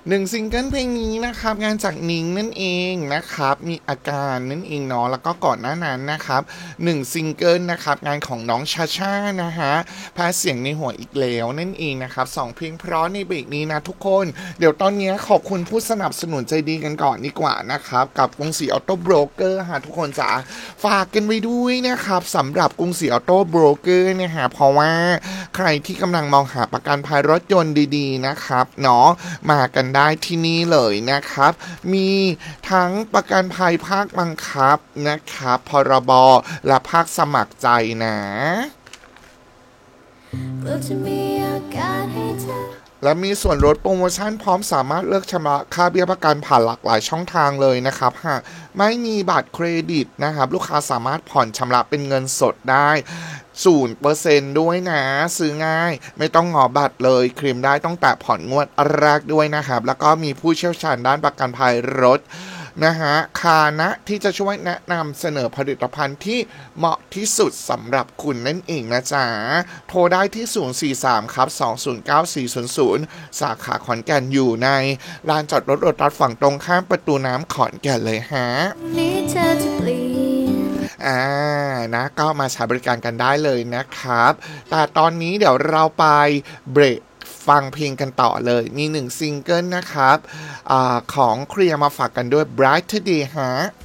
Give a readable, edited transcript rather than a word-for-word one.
ซิงเกิลเพลงนี้นะครับงานจากนิ้งนั่นเองนะครับมีอาการนั่นเองเนาะแล้วก็ก่อนหน้านั้นนะครับซิงเกิลนะครับงานของน้องชาชานะฮะแพ้เสียงในหัวอีกแล้วนั่นเองนะครับ2เพลงเพราะในเบรกนี้นะทุกคนเดี๋ยวตอนนี้ขอบคุณผู้สนับสนุนใจดีกันก่อนดีกว่านะครับกับกรุงศรีออโต้โบรกเกอร์ฮะทุกคนจ๋าฝากกันไว้ด้วยนะครับสำหรับกรุงศรีออโต้โบรกเกอร์เนี่ยฮะเพราะว่าใครที่กำลังมองหาประกันภัยรถยนต์ดีๆนะครับเนาะมากันได้ที่นี่เลยนะครับมีทั้งประกันภัยภาคบังคับนะครับพรบและภาคสมัครใจนะและมีส่วนลดโปรโมชั่นพร้อมสามารถเลือกชำระค่าเบี้ยประกันผ่านหลากหลายช่องทางเลยนะครับหากไม่มีบัตรเครดิตนะครับลูกค้าสามารถผ่อนชำระเป็นเงินสดได้0%ด้วยนะซื้อง่ายไม่ต้องงอบัตรเลยเคลมได้ต้องแต่ผ่อนงวดแรกด้วยนะครับแล้วก็มีผู้เชี่ยวชาญด้านประกันภัยรถนะฮะคานะที่จะช่วยแนะนำเสนอผลิตภัณฑ์ที่เหมาะที่สุดสำหรับคุณนั่นเองนะจ๊ะโทรได้ที่043ครับ209 400สาขาขอนแก่นอยู่ในลานจอดรถโรตัสฝั่งตรงข้ามประตูน้ำขอนแก่นเลยฮะนะก็มาใช้บริการกันได้เลยนะครับแต่ตอนนี้เดี๋ยวเราไปเบรกฟังเพลงกันต่อเลยมีซิงเกิลนะครับของเคลียร์มาฝากกันด้วย Bright Today ฮะ